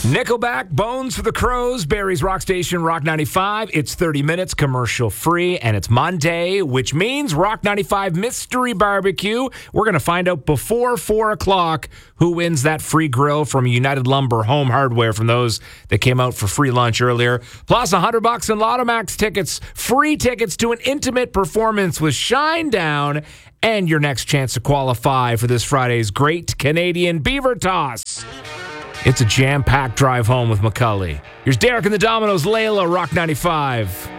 Nickelback, Bones for the Crows, Barrie's Rock Station, Rock 95. It's 30 minutes, commercial free, and it's Monday, which means Rock 95 Mystery Barbecue. We're going to find out before 4 o'clock who wins that free grill from United Lumber Home Hardware from those that came out for free lunch earlier. Plus $100 in Lotomax tickets, free tickets to an intimate performance with Shinedown, and your next chance to qualify for this Friday's Great Canadian Beaver Toss. It's a jam-packed drive home with McCully. Here's Derek and the Dominoes, Layla, Rock 95.